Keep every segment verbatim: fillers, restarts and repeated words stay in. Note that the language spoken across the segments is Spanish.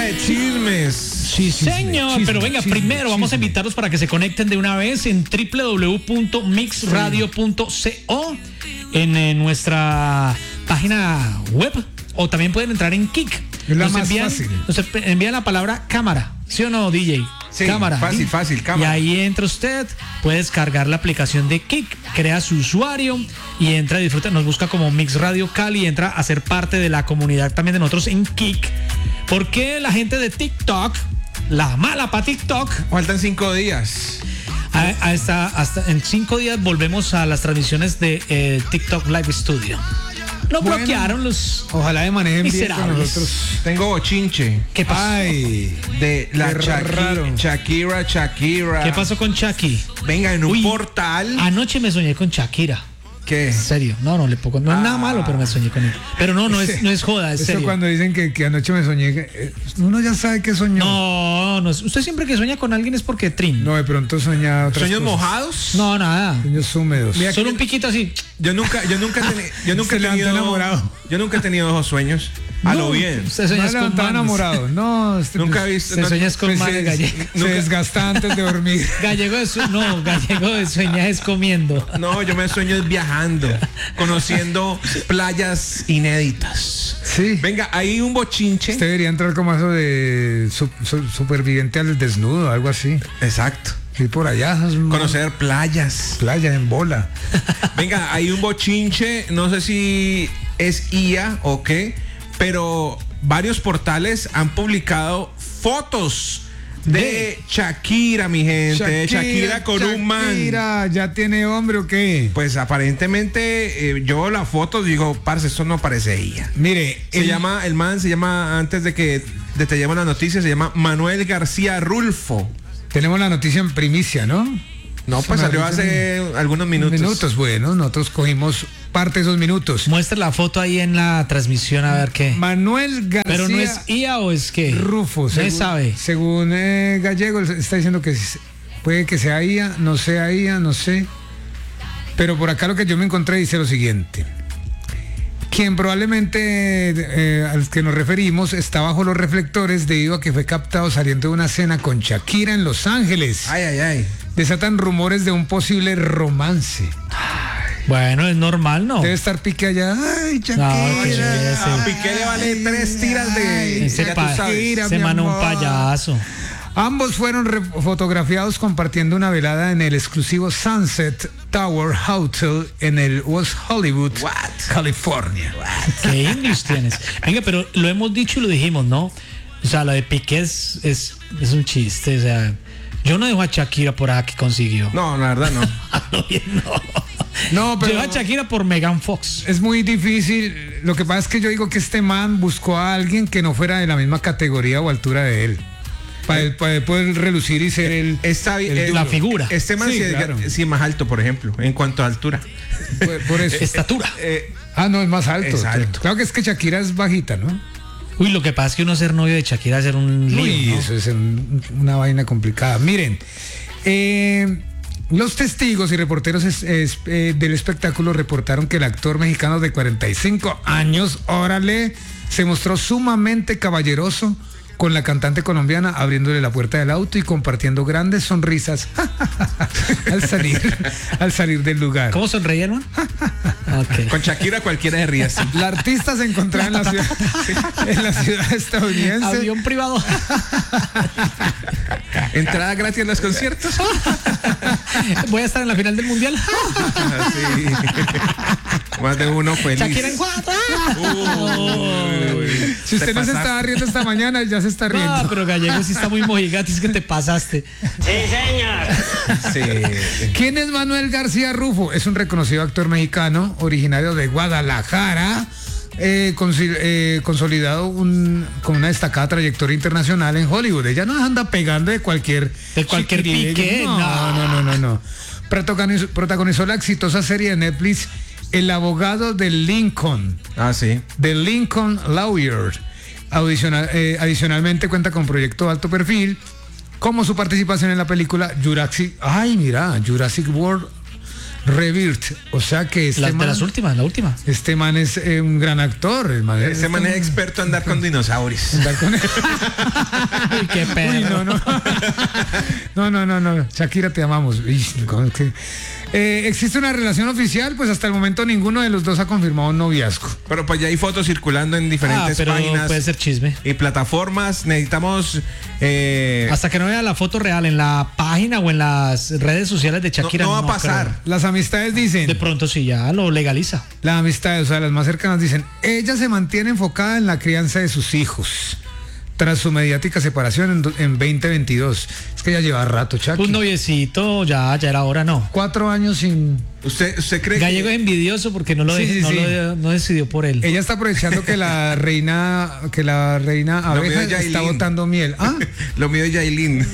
de chismes. Sí, señor, chisme, pero venga, chisme, primero chisme. Vamos a invitarlos para que se conecten de una vez en doble u doble u doble u punto mix radio punto co, en, en nuestra página web, o también pueden entrar en Kik. Es la nos más envían, fácil. Nos envían la palabra cámara, ¿sí o no, D J? Sí, cámara. fácil, fácil, cámara. Y ahí entra usted, puede descargar la aplicación de Kik, crea su usuario y entra, disfruta, nos busca como Mix Radio Cali y entra a ser parte de la comunidad también de nosotros en Kik. Porque la gente de TikTok, la mala para TikTok. Faltan cinco días. A, a esta, hasta en cinco días volvemos a las transmisiones de eh, TikTok Live Studio. Lo bueno, bloquearon los. Ojalá de manejen miserables. Bien con nosotros. Tengo bochinche. ¿Qué pasó? Ay, de la Shakira, Shakira, Shakira. ¿Qué pasó con Shaki? Venga, en un Uy, portal. Anoche me soñé con Shakira. ¿Qué? En serio, no, no le pongo, no ah. es nada malo, pero me soñé con él. Pero no, no es, no es joda, es Eso serio. Cuando dicen que, que anoche me soñé, eh, uno ya sabe que soñó. No, no, usted siempre que sueña con alguien es porque trin. No, de pronto sueña otras ¿Sueños cosas. mojados? No, nada. Sueños húmedos. Mira, solo un piquito así. Yo nunca, yo nunca, teni, yo nunca he tenido enamorado. Yo nunca he tenido esos sueños. A no, lo bien. Usted sueña no, con enamorado. No, este, nunca he visto. Se no, sueñas con pues, mal se, gallego. Se desgasta antes de dormir. Gallego de su, no, gallego de sueñas es comiendo. No, yo me sueño es viajando, conociendo playas inéditas. Sí. Venga, hay un bochinche. Usted debería entrar como eso de su, su, superviviente al desnudo, algo así. Exacto. Ir por allá. Conocer playas. Playa en bola. Venga, hay un bochinche, no sé si es I A o qué, pero varios portales han publicado fotos de, de Shakira, mi gente. Shakira, de Shakira con Shakira, un man. Shakira, ¿ya tiene hombre o qué? Pues aparentemente eh, yo la foto digo, parce, esto no parece ella. Mire, se el, llama, el man se llama, antes de que de te lleven la noticia, se llama Manuel García Rulfo. Tenemos la noticia en primicia, ¿no? No, pues salió hace algunos minutos. Minutos, bueno, nosotros cogimos parte de esos minutos. Muestra la foto ahí en la transmisión a ver qué. Manuel García. Pero no es I A o es qué. Rufo. Según, sabe. Según eh, Gallego está diciendo que puede que sea I A, no sea I A, no sé. Pero por acá lo que yo me encontré dice lo siguiente. Quien probablemente eh, al que nos referimos está bajo los reflectores debido a que fue captado saliendo de una cena con Shakira en Los Ángeles. Ay, ay, ay. Desatan rumores de un posible romance. Bueno, es normal, ¿no? Debe estar Piqué allá. Ay, Shakira. No, que a Piqué le vale ay, tres tiras de... Ese pa- Shakira, se mandó un payaso. Ambos fueron re- fotografiados compartiendo una velada en el exclusivo Sunset Tower Hotel en el West Hollywood, What? California. What? ¿Qué English tienes? Venga, pero lo hemos dicho y lo dijimos, ¿no? O sea, lo de Piqué es, es, es un chiste, o sea, yo no dejo a Shakira por aquí que consiguió. No, la verdad no. no. No, pero dejo a Shakira por Megan Fox. Es muy difícil. Lo que pasa es que yo digo que este man buscó a alguien que no fuera de la misma categoría o altura de él. Para, para poder relucir y ser el, Está, el eh, la figura. Este man sí, sí, claro. sí es más alto, por ejemplo, en cuanto a altura. Por, por eso. Estatura. Eh, ah, no, es más alto. Es alto. Claro que es que Shakira es bajita, ¿no? Uy, lo que pasa es que uno ser novio de Shakira es ser un lío, Uy, ¿no? eso es un, una vaina complicada. Miren, eh, los testigos y reporteros es, es, eh, del espectáculo reportaron que el actor mexicano de cuarenta y cinco años, órale, se mostró sumamente caballeroso con la cantante colombiana, abriéndole la puerta del auto y compartiendo grandes sonrisas al salir al salir del lugar. ¿Cómo sonreía, no? Okay. Con Shakira cualquiera se ríe así. La artista se encontraba en la ciudad, en la ciudad estadounidense. Avión privado. Entrada gratis en los conciertos. Voy a estar en la final del mundial. Sí. Más de uno feliz. Shakira en cuatro. Uy. Si usted no se estaba riendo esta mañana, ya se está riendo. No, pero Gallego sí está muy mojigati, es que te pasaste. Sí, señor. Sí. ¿Quién es Manuel García Rufo? Es un reconocido actor mexicano, originario de Guadalajara, eh, consi- eh, consolidado un, con una destacada trayectoria internacional en Hollywood. Ella no anda pegando de cualquier de cualquier pique. No, no, no, no, no, no. Protagonizó, protagonizó la exitosa serie de Netflix El abogado de Lincoln. Ah, sí. The Lincoln Lawyer. Adicional, eh, adicionalmente cuenta con proyecto de alto perfil, como su participación en la película Jurassic, ay mira, Jurassic World Rebirth. O sea que este Las, man, de las últimas, la última. este man es eh, un gran actor. El man, Ese man es experto en andar con dinosaurios. andar con- Uy, qué Uy, perro. no, no. No, no, no, no. Shakira, te amamos. Uy, ¿cómo es que? Eh, ¿Existe una relación oficial? Pues hasta el momento ninguno de los dos ha confirmado un noviazgo. Pero pues ya hay fotos circulando en Ah, diferentes pero páginas puede ser chisme. y plataformas. Necesitamos eh, Hasta que no vea la foto real en la página o en las redes sociales de no, Shakira. no va a pasar. creo. Las amistades dicen, De pronto sí ya lo legaliza. las amistades, o sea, las más cercanas dicen, ella se mantiene enfocada en la crianza de sus hijos tras su mediática separación en, do- en veinte veintidós. Es que ya lleva rato, Shakira. Un noviecito, ya, ya era hora, no. Cuatro años sin... ¿Usted, usted cree Gallego que es envidioso porque no lo, Sí, dejé- sí, no, sí. lo- no decidió por él. Ella está aprovechando que la reina, que la reina Lo mío abeja es está Yailin. botando miel. Ah, lo mío es Yailin?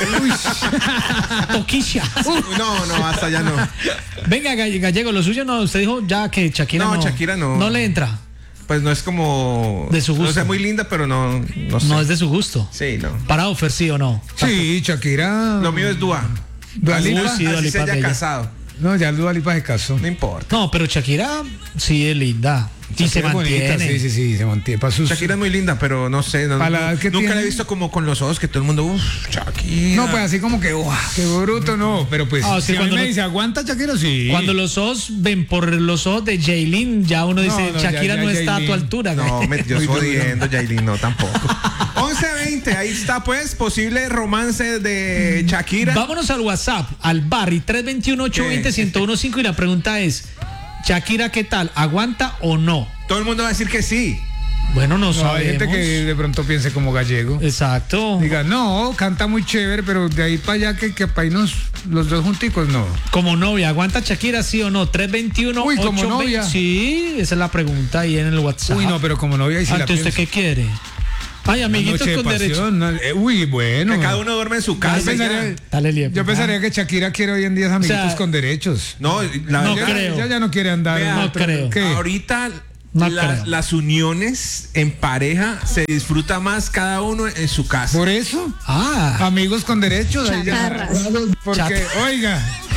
Toquilla. No, no, hasta ya no. Venga, Galle- Gallego, lo suyo no. Usted dijo ya que Shakira No, no. Shakira no. No le entra. Pues no es como... De su gusto. No sé, muy linda, pero no, no sé. No es de su gusto. Sí, no. Para Ofer, sí o no. sí, Shakira. Lo mío es Dua. Dua Así, Lipa. Uy, sí, Dua así Lipa se es haya bella. casado. No, ya el Dua Lipa se casó. No importa. No, pero Shakira sí es linda. Y se Shakira es bonita, mantiene. sí, sí, sí, se mantiene. Para sus... Shakira es muy linda, pero no sé. No, Para la no- edad que nunca tiene. la he visto como con los ojos que todo el mundo... Uff, Shakira. No, pues así como que, ¡guau! ¡Qué bruto! No, pero pues, Ah, es que si a mí cuando me no- dice, ¿aguanta Shakira? Sí. Cuando los ojos ven por los ojos de Jaylin, ya uno dice, No, no, ya- Shakira ya no está a tu Yailin. altura. No, güey. me, yo Muy duro. jodiendo, Yailin, no, tampoco. once veinte, ahí está pues, posible romance de Shakira. Vámonos al WhatsApp, al Barry tres dos uno, ocho dos cero, uno uno cinco y la pregunta es, Shakira, ¿qué tal? ¿Aguanta o no? Todo el mundo va a decir que sí. Bueno, no, No, sabemos. hay gente que de pronto piense como Gallego. Exacto. Diga, no, canta muy chévere, pero de ahí para allá que, que para irnos los dos junticos, no. Como novia, ¿aguanta Shakira sí o no? tres dos uno, Uy, como ocho dos cero. novia. Sí, esa es la pregunta ahí en el WhatsApp. Uy, no, pero como novia ahí sí la Ante usted, pienso. ¿qué quiere? Ay, amiguitos Noche de con derecho. pasión, no, eh, uy, bueno. Que cada uno duerme en su casa. Yo y pensaría, ya. Dale, Liepo. yo pensaría que Shakira quiere hoy en día amiguitos O sea, con derechos. No, la No verdad, creo. Ya, ya no quiere andar. Vea, en no otro- creo. ¿Qué? ahorita No la- creo. las uniones en pareja se disfruta más cada uno en su casa. Por eso, Ah, amigos con derechos. ahí ya- Chatarras. Porque, Chat- oiga,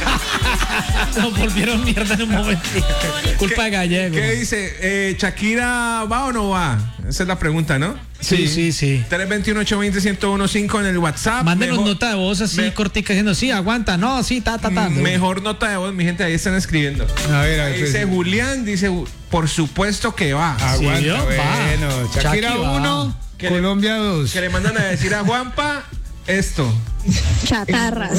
nos volvieron mierda en un momento. Culpa de Gallego. ¿Qué dice? Eh, ¿Shakira va o no va? Esa es la pregunta, ¿no? Sí, sí, sí. tres dos uno, ocho dos cero, uno uno cinco en el WhatsApp. Mándenos Mejor- nota de voz así me- cortica diciendo, sí, aguanta, no, sí, ta, ta, ta. Mejor nota de voz, mi gente, ahí están escribiendo. a ver, a ver. Dice pues, Julián, dice, por supuesto que va. aguanta, Sí, va. bueno. Shakira Shakira va. uno, Que le- Colombia dos. Que le mandan a decir a Juanpa esto. Chatarras.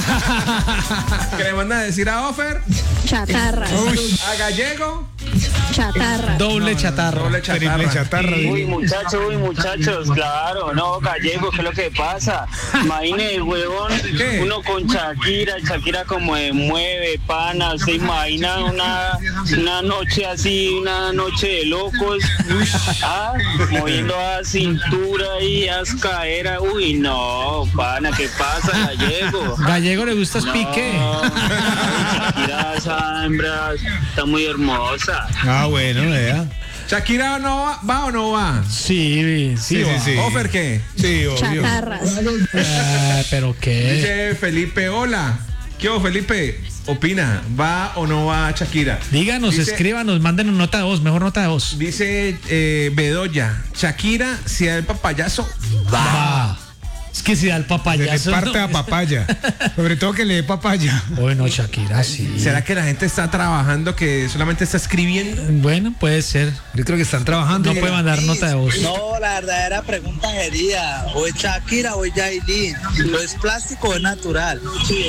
Que le mandan a decir a Ofer, Chatarras. a Gallego, Chatarras. Doble chatarra. doble chatarra. Triple chatarra. Uy, muchachos, uy, muchachos, claro, no, Gallego, ¿qué es lo que pasa? Imagine el huevón, ¿Qué? uno con Shakira, Shakira como de mueve, pana, se imagina una, una noche así, una noche de locos, ah, moviendo a cintura y a cadera, uy, no, pana, ¿qué pasa, Gallego? Gallego le gusta es No, pique. Shakira, esa hembra está muy hermosa. Ah, bueno, vea. ¿Shakira no va, va o no va? Sí, sí, Sí, va. sí, sí. ¿Ofer qué? Sí, obvio. Chatarras. Eh, pero qué. Dice Felipe, hola. ¿Qué hubo, Felipe? Opina, ¿va o no va Shakira? Díganos, Dice- escríbanos, mándenos nota de voz, mejor nota de voz. Dice eh, Bedoya, Shakira, si da el papayazo, Va. Es que si da el Se le papayazo. parte a papaya. Sobre todo que le dé papaya. Bueno, Shakira, sí. ¿será que la gente está trabajando que solamente está escribiendo? Bueno, puede ser. Yo creo que están trabajando. No puede mandar nota de voz. No, la verdadera pregunta sería, o es Shakira o es Yailin, o es plástico o es natural.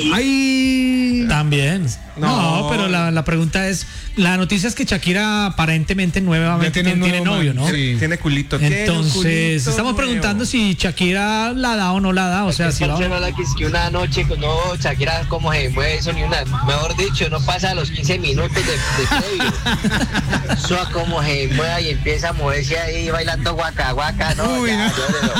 Ay. También. No. No, pero la, la pregunta es, la noticia es que Shakira aparentemente nuevamente Ya tiene tiene, un tiene nuevo novio, man, ¿no? sí. Tiene culito. tiene un Entonces, culito estamos nuevo. preguntando si Shakira la da o no la da, o sea, si va o no. la que es que una noche, no, Shakira, como se mueve eso, ni una, mejor dicho, no pasa a los quince minutos de, de previo. Eso a como se mueve y empieza a moverse ahí bailando guaca guaca, no, Uy, ya, no. llórelo.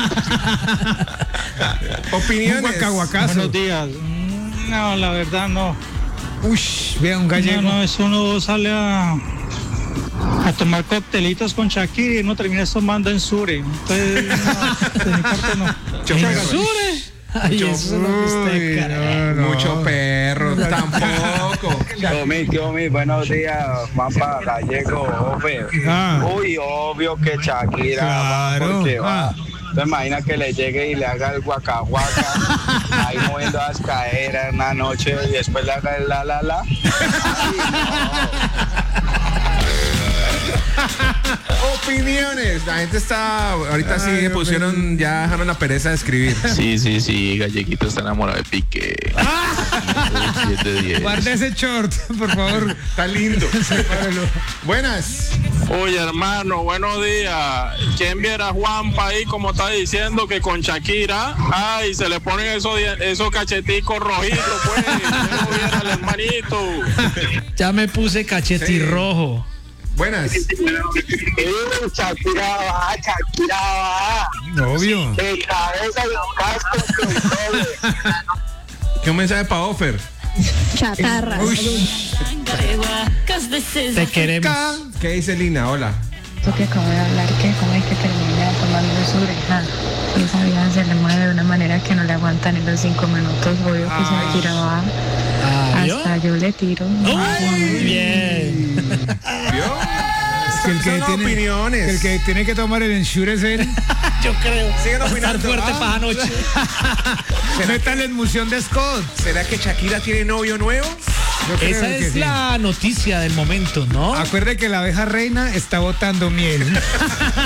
Un Opiniones. guacaguacazo. días. No, la verdad no. Uy, vea un gallego. No, no, eso uno sale a, a tomar coctelitos con Shakira y uno termina tomando en Sure. Entonces, no, de mi parte no. ¿En Sure? Ay, Mucho- eso es lo que usted, Uy, cara. no, no. Mucho perro, tampoco. Tomi, Tomi, buenos días, Juanpa Gallego, Ofe. Ah. Uy, obvio que Shakira va, Claro, porque va. ah. ¿Te imaginas que le llegue y le haga el guaca guaca, ahí moviendo las caderas una noche y después le haga el la la la? Ay, Opiniones. La gente está. Ahorita sí Ay, pusieron. Ya dejaron la pereza de escribir. Sí, sí, sí, Galleguito está enamorado de Piqué. siete de diez. Guarda ese short, por favor. Está lindo. Sepáralo. Buenas. Oye, hermano, buenos días. ¿Quién viera a Juanpa ahí como está diciendo que con Shakira, ay, se le ponen esos, die- esos cacheticos rojitos, pues? Yo no viera al hermanito. Ya me puse cachetirrojo. Buenas. Shakira va, Shakira va. Obvio. De cabeza y un casco con todo. ¿Qué un mensaje para Offer? Chatarras. Te queremos. ¿Qué dice Lina? Hola. Esto que acabo de hablar, que como es que termina tomando su oreja y esa vieja se le mueve de una manera que no le aguantan en los cinco minutos, obvio que se tiraba, Ah, ¿vio? hasta yo le tiro. Muy bien. ¿Vio? Que el que Son tiene, opiniones. que el que tiene que tomar el ensure es él. Yo creo. Siguen Va a estar opinando. fuerte Ah. para anoche. Métale en emoción de Scott. ¿Será que Shakira tiene novio nuevo? Yo creo Esa que es sí. la noticia del momento, ¿no? Acuerde que la abeja reina está botando miel.